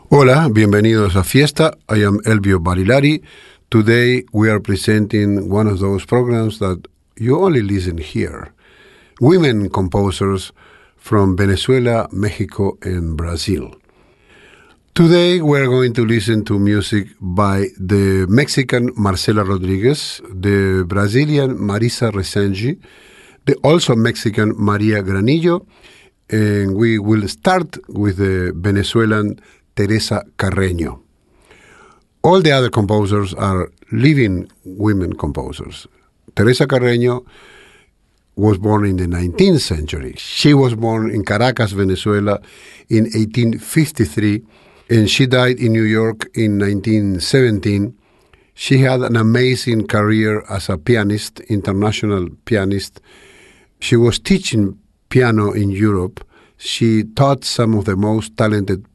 Hola, bienvenidos a Fiesta. I am Elvio Barilari. Today we are presenting one of those programs that you only listen here. Women composers from Venezuela, Mexico, and Brazil. Today we are going to listen to music by the Mexican Marcela Rodriguez, the Brazilian Marisa Resenji, the also Mexican Maria Granillo, and we will start with the Venezuelan Teresa Carreño. All the other composers are living women composers. Teresa Carreño was born in the 19th century. She was born in Caracas, Venezuela in 1853, and she died in New York in 1917. She had an amazing career as a pianist, international pianist. She was teaching piano in Europe. She taught some of the most talented